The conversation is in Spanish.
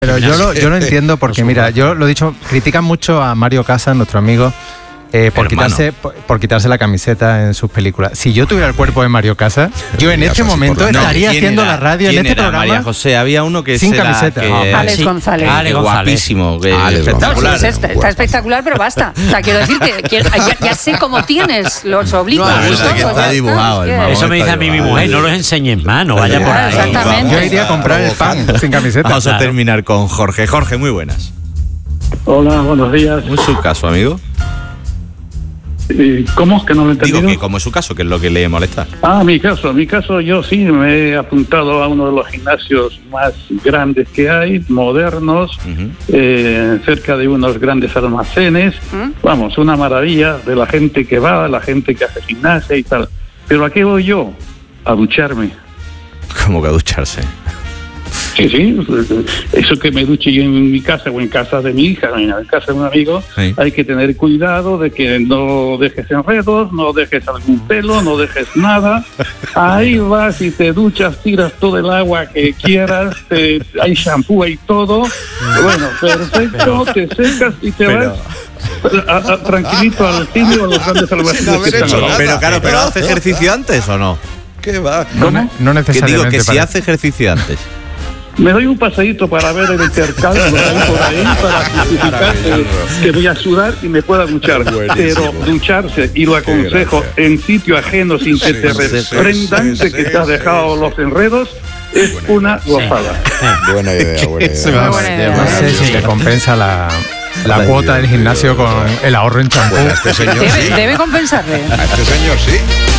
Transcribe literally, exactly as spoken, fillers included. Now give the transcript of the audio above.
Pero yo lo, yo lo entiendo porque, mira, yo lo he dicho, critican mucho a Mario Casas, nuestro amigo, eh, por, quitarse, por, por quitarse la camiseta en sus películas. Si yo tuviera el cuerpo de Mario Casas, yo en este momento estaría no, haciendo era? la radio en este era, programa. María José, había uno que sin era, camiseta. Que, Oh, Alex sí, González. Alex González. Guapísimo, que Alex espectacular. No, sí, está, está espectacular, pero basta. O sea, quiero decir que, que ya, ya sé cómo tienes los oblicuos. No, y eso todo, que está ya dibujado, es el que- mamón. Eso me dice a mí mi mujer, no los enseñes más, no vaya por ahí. Exactamente. Yo iría a comprar el pan sin camiseta. Vamos a Claro. terminar con Jorge. Jorge, muy buenas. Hola, buenos días. ¿Cómo es su caso, amigo? Eh, ¿Cómo es que no lo he entendido? Digo que como es su caso, que es lo que le molesta. Ah, mi caso, mi caso yo sí me he apuntado a uno de los gimnasios más grandes que hay, modernos, Uh-huh. eh, cerca de unos grandes almacenes. ¿Mm? Vamos, una maravilla de la gente que va, la gente que hace gimnasia y tal. Pero ¿a qué voy yo? A ducharme. Como que a ducharse. Sí, sí, eso que me duche yo en mi casa o en casa de mi hija, en casa de un amigo, Sí. hay que tener cuidado de que no dejes enredos, no dejes algún pelo, no dejes nada. Ahí vas y te duchas, tiras todo el agua que quieras, te- hay shampoo, hay todo. Bueno, perfecto, te secas y te Pero- vas a- a- tranquilito al cine o a los grandes almacenes haber que están hecho al lado. nada. Pero claro, pero ¿hace ejercicio antes o no? ¿Qué va? No, ne- no Que digo necesariamente. que si para- hace ejercicio antes. Me doy un paseíto para ver el intercambio que hay por ahí, para justificar que, que voy a sudar y me pueda duchar. Pero ducharse, y lo aconsejo, en sitio ajeno sin que te reprendan de que te has dejado los enredos, es una gozada. Buena idea, buena idea. Muy buena idea. No sé si le compensa la, la La cuota idea. del gimnasio con el ahorro en champú. Bueno, a este señor Debe, sí. debe compensarle. A este señor sí.